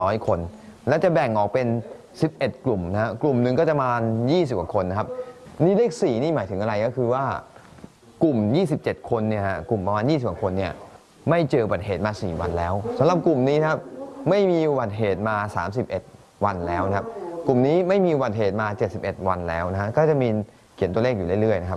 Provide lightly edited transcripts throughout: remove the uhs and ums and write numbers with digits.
100 คนและจะแบ่งออกเป็น11 กลุ่มนะฮะกลุ่มหนึ่งก็จะมา20 กว่าคนนะครับนี่เลข4นี่หมายถึงอะไรก็คือว่ากลุ่ม27 คนเนี่ยฮะกลุ่มประมาณ20 กว่าคนเนี่ยไม่เจออุบัติเหตุมา4 วันแล้วสำหรับกลุ่มนี้นะครับไม่มีอุบัติเหตุมา31 วันแล้วนะครับกลุ่มนี้ไม่มีอุบัติเหตุมา71 วันแล้วนะฮะก็จะมีเขียนตัวเลขอยู่เรื่อยๆนะครับ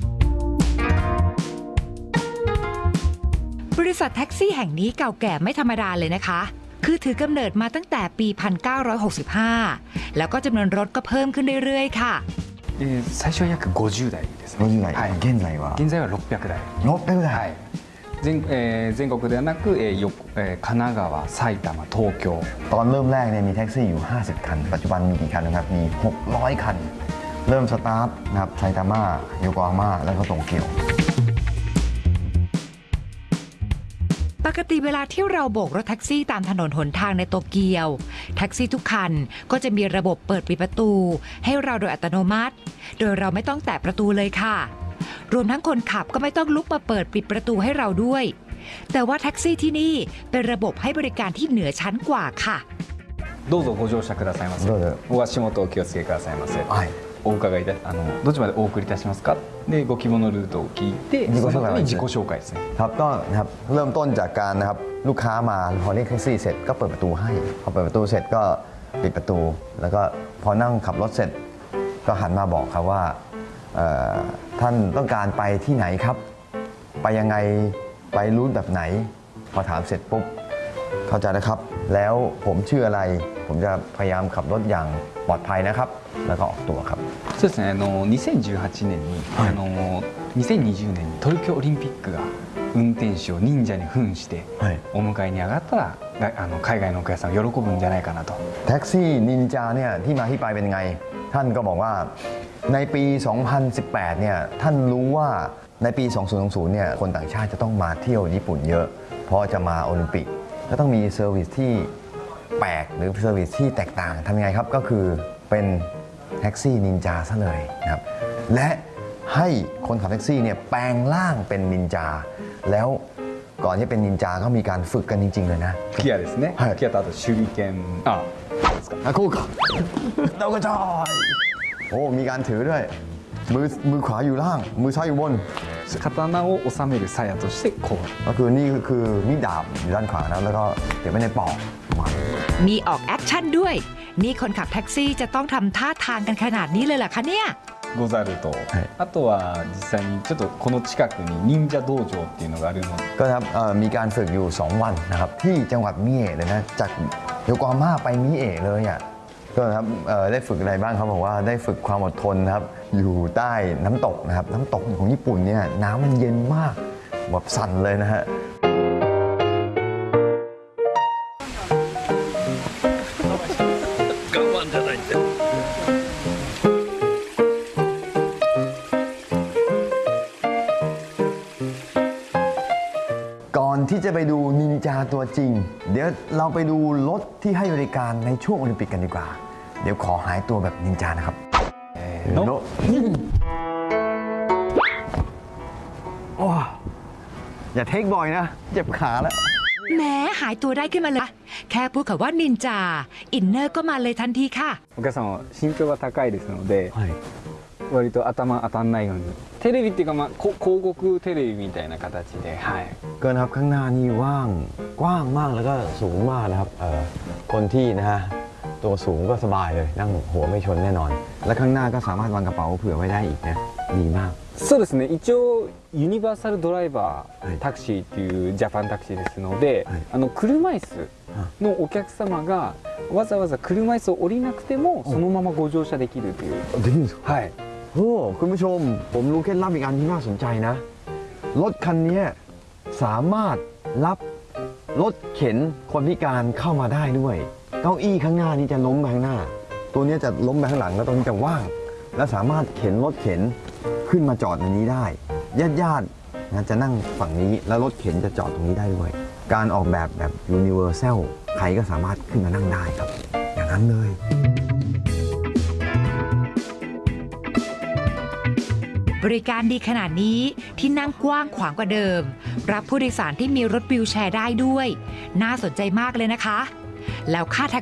บริษัทแท็กซี่แห่งนี้เก่าแก่ไม่ธรรมดาเลยนะคะคือถือกำเนิดมาตั้งแต่ปี 1965 แล้วก็จำนวนรถก็เพิ่มขึ้นเรื่อยๆค่ะ最初は約50台ですね。 50台、 はい、現在は600台。 600台。 はい。全国ではなく、神奈川、埼玉、東京。 ตอนเริ่มแรกเนี่ยมีแท็กซี่อยู่50 คันปัจจุบันมีกี่คันนะครับมี600 คันเริ่มสตาร์ทนะครับไซตามะโยโกฮาม่าแล้วก็โตเกียวปกติเวลาที่เราโบกรถแท็กซี่ตามถนนหนทางในโตเกียวแท็กซี่ทุกคันก็จะมีระบบเปิดปิดประตูให้เราโดยอัตโนมัติโดยเราไม่ต้องแตะประตูเลยค่ะรวมทั้งคนขับก็ไม่ต้องลุกมาเปิดปิดประตูให้เราด้วยแต่ว่าแท็กซี่ที่นี่เป็นระบบให้บริการที่เหนือชั้นกว่าค่ะどうぞご乗車くださいませ。お足元お気をつけくださいませ。はい。お伺いでどっちまでお送りいたしますか。でご希望のルートを聞いてその後に自己紹介ですね。 ครับก็นะครับเริ่มต้นจากการนะครับลูกค้ามาพอเรียกแท็กซี่เสร็จก็เปิดประตูให้พอเปิดประตูเสร็จก็ปิดประตูแล้วก็พอนั่งขับรถเสร็จก็หันมาบอกครับว่าท่านต้องการไปที่ไหนครับไปยังไงไปรูทแบบไหนพอถามเสร็จปุ๊บเข้าใจนะครับแล้วผมชื่ออะไรผมจะพยายามขับรถอย่างปลอดภัยนะครับแล้วก็ออกตัวครับそうですね2018年に2020年に東京オリンピックが運転手を忍者に扮してお迎えに上がったら海外のお客さん喜ぶんじゃないかなとแท็กซี่นินจาเนี่ยที่มาที่ไปเป็นไงท่านก็บอกว่าในปี 2018 เนี่ยท่านรู้ว่าในปี 2020 เนี่ยคนต่างชาติจะต้องมาเที่ยวญี่ปุ่นเยอะเพราะจะมาโอลิมปิกก็ต้องมีเซอร์วิสที่แปลกหรือเซอร์วิสที่แตกต่างทำยังไงครับก็คือเป็นแท็กซี่นินจาซะเลยนะครับและให้คนขับแท็กซี่เนี่ยแปลงร่างเป็นนินจาแล้วก่อนที่เป็นนินจาก็มีการฝึกกันจริงๆเลยนะキアですねキアとあと手裏剣คู่かเราก็ชอบโอ้มีการถือด้วยมือขวาอยู่ล่างมือซ้ายอยู่บน刀を収める鞘としてこうก็คือนี่คือมีดดาบอยู่ด้านขวานะแล้วก็เก็บไว้ในปอกมีออกแอคชั่นด้วยนี่คนขับแท็กซี่จะต้องทำท่าทางกันขนาดนี้เลยเหรอคะเนี่ยござると、あとは実際にちょっとこの近くに忍者道場っていうのがあるのでก็ครับมีการฝึกอยู่2 วันนะครับที่จังหวัดมิเอะเลยนะจากโยโกฮาม่าไปมิเอะเลยอ่ะก็ครับได้ฝึกอะไรบ้างครับบอกว่าได้ฝึกความอดทนครับอยู่ใต้น้ำตกนะครับน้ำตกของญี่ปุ่นเนี่ยน้ำมันเย็นมากแบบสั่นเลยนะฮะก่อนที่จะไปดูนินจาตัวจริงเดี๋ยวเราไปดูรถที่ให้บริการในช่วงโอลิมปิกกันดีกว่าเดี๋ยวขอหายตัวแบบนินจานะครับโนโอ้อย่าเทคบ่อยนะเจ็บขาแล้วแม้หายตัวได้ขึ้นมาเลยแค่พูดคำว่านินจาอินเนอร์ก็มาเลยทันทีค่ะお客さんは身長が高いですので、割と頭当たんないようにテレビっていうか広告テレビみたいな形でเกินครับข้างหน้านี่ว่างกว้างมากแล้วก็สูงมากนะครับคนที่นะฮะตัวสูงก็สบายเลยนั่งหัวไม่ชนแน่นอนและข้างหน้าก็สามารถวางกระเป๋าเผื่อไว้ได้อีกนะดีมากそうですね一応ユニバーサルドライバータクシーっていうジャパンタクシーですので車椅子のお客様がわざわざ車椅子を降りなくてもそのままご乗車できるというできるんですかはいโอ้คุณผู้ชมผมรู้เคล็ดลับอีกอันที่น่าสนใจนะรถคันนี้สามารถรับรถเข็นคนพิการเข้ามาได้ด้วยเก้าอี้ข้างหน้านี้จะล้มไปข้างหน้าตัวนี้จะล้มไปข้างหลังแล้วตรงนี้จะว่างและสามารถเข็นรถเข็นขึ้นมาจอดในนี้ได้ญาติจะนั่งฝั่งนี้แล้วรถเข็นจะจอดตรงนี้ได้ด้วยการออกแบบยูนิเวอร์แซลใครก็สามารถขึ้นมานั่งได้ครับอย่างนั้นเลยบริการดีขนาดนี้ที่นั่งกว้างขวางกว่าเดิมรับผู้โดยสารที่มีรถวีลแชร์ได้ด้วยน่าสนใจมากเลยนะคะแล้วค่าแท็ก